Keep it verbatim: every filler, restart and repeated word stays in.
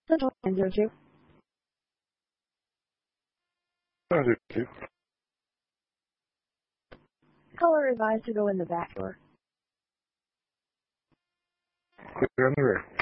Central nine zero two. I do too. Caller advised to go in the back door. Clear on the rear.